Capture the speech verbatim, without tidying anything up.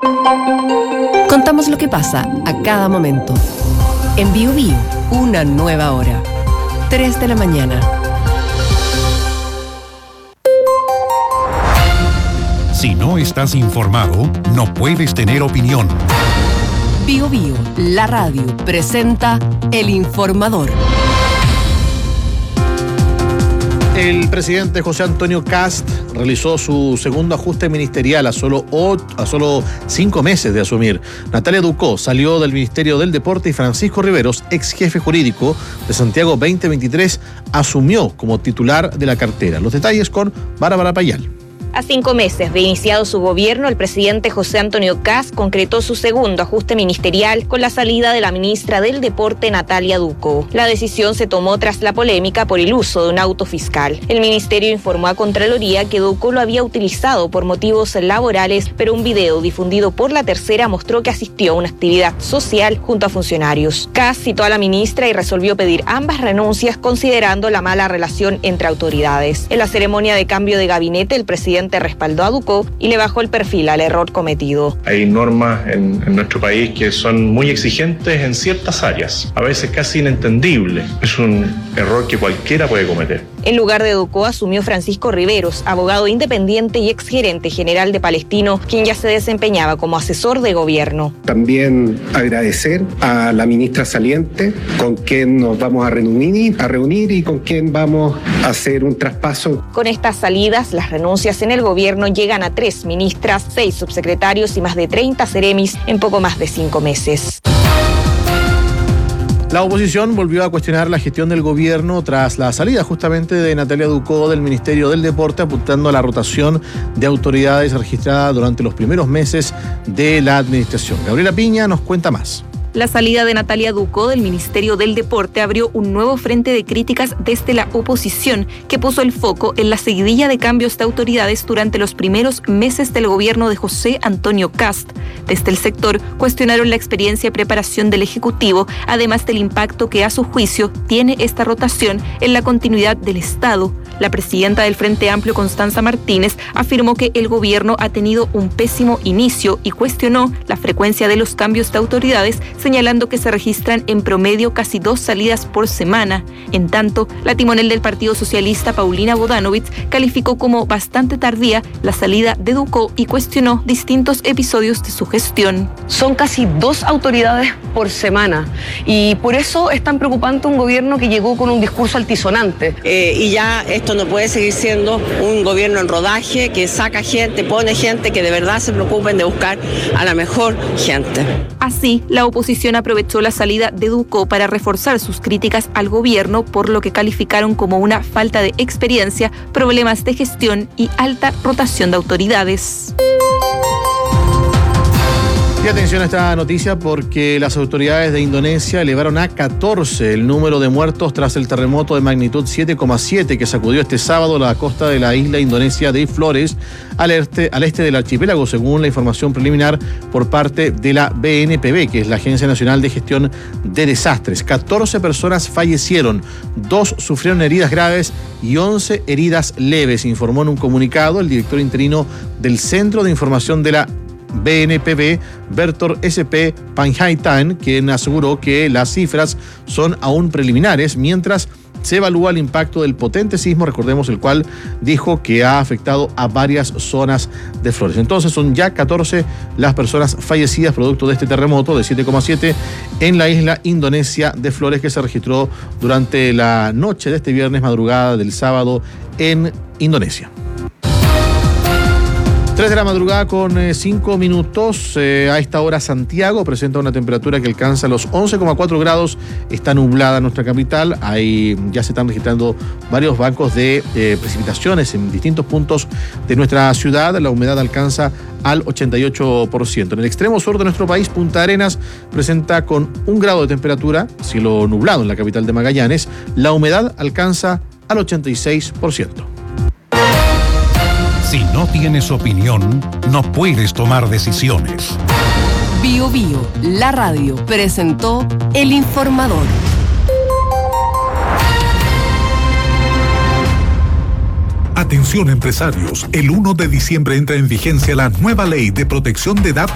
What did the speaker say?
Contamos lo que pasa a cada momento. En Bio Bio, una nueva hora. tres de la mañana. Si no estás informado, no puedes tener opinión. Bio Bio, la radio, presenta El Informador. El presidente José Antonio Kast realizó su segundo ajuste ministerial a solo, ocho, a solo cinco meses de asumir. Natalia Ducó salió del Ministerio del Deporte y Francisco Riveros, ex jefe jurídico de Santiago veinte veintitrés, asumió como titular de la cartera. Los detalles con Bárbara Payal. A cinco meses de iniciado su gobierno, el presidente José Antonio Kast concretó su segundo ajuste ministerial con la salida de la ministra del Deporte, Natalia Ducó. La decisión se tomó tras la polémica por el uso de un auto fiscal. El ministerio informó a Contraloría que Ducó lo había utilizado por motivos laborales, pero un video difundido por La Tercera mostró que asistió a una actividad social junto a funcionarios. Kast citó a la ministra y resolvió pedir ambas renuncias considerando la mala relación entre autoridades. En la ceremonia de cambio de gabinete, el presidente respaldó a Ducó y le bajó el perfil al error cometido. Hay normas en, en nuestro país que son muy exigentes en ciertas áreas, a veces casi inentendibles. Es un error que cualquiera puede cometer. En lugar de Ducó asumió Francisco Riveros, abogado independiente y exgerente general de Palestino, quien ya se desempeñaba como asesor de gobierno. También agradecer a la ministra saliente, con quien nos vamos a reunir, a reunir y con quien vamos a hacer un traspaso. Con estas salidas, las renuncias en el gobierno llegan a tres ministras, seis subsecretarios y más de treinta seremis en poco más de cinco meses. La oposición volvió a cuestionar la gestión del gobierno tras la salida justamente de Natalia Ducó del Ministerio del Deporte, apuntando a la rotación de autoridades registrada durante los primeros meses de la administración. Gabriela Piña nos cuenta más. La salida de Natalia Ducó del Ministerio del Deporte abrió un nuevo frente de críticas desde la oposición, que puso el foco en la seguidilla de cambios de autoridades durante los primeros meses del gobierno de José Antonio Kast. Desde el sector cuestionaron la experiencia y preparación del Ejecutivo, además del impacto que a su juicio tiene esta rotación en la continuidad del Estado. La presidenta del Frente Amplio, Constanza Martínez, afirmó que el gobierno ha tenido un pésimo inicio y cuestionó la frecuencia de los cambios de autoridades, señalando que se registran en promedio casi dos salidas por semana. En tanto, la timonel del Partido Socialista, Paulina Bodanovich, calificó como bastante tardía la salida de Ducó y cuestionó distintos episodios de su gestión. Son casi dos autoridades por semana y por eso es tan preocupante un gobierno que llegó con un discurso altisonante. Eh, y ya esto no puede seguir siendo un gobierno en rodaje que saca gente, pone gente que de verdad se preocupen de buscar a la mejor gente. Así, la oposición aprovechó la salida de Ducó para reforzar sus críticas al gobierno por lo que calificaron como una falta de experiencia, problemas de gestión y alta rotación de autoridades. Y atención a esta noticia porque las autoridades de Indonesia elevaron a catorce el número de muertos tras el terremoto de magnitud siete coma siete que sacudió este sábado la costa de la isla indonesia de Flores al este, al este del archipiélago, según la información preliminar por parte de la B N P B, que es la Agencia Nacional de Gestión de Desastres. catorce personas fallecieron, dos sufrieron heridas graves y once heridas leves, informó en un comunicado el director interino del Centro de Información de la B N P B, Bertor S P Panjaitan, quien aseguró que las cifras son aún preliminares, mientras se evalúa el impacto del potente sismo, recordemos el cual dijo que ha afectado a varias zonas de Flores. Entonces son ya catorce las personas fallecidas producto de este terremoto de siete coma siete en la isla indonesia de Flores, que se registró durante la noche de este viernes, madrugada del sábado en Indonesia. tres de la madrugada con cinco minutos. Eh, a esta hora Santiago presenta una temperatura que alcanza los once coma cuatro grados. Está nublada nuestra capital. Ahí ya se están registrando varios bancos de eh, precipitaciones en distintos puntos de nuestra ciudad. La humedad alcanza al ochenta y ocho por ciento. En el extremo sur de nuestro país, Punta Arenas presenta con un grado de temperatura, cielo nublado en la capital de Magallanes. La humedad alcanza al ochenta y seis por ciento. Si no tienes opinión, no puedes tomar decisiones. Bio Bio, la radio, presentó El Informador. Atención empresarios, el uno de diciembre entra en vigencia la nueva ley de protección de datos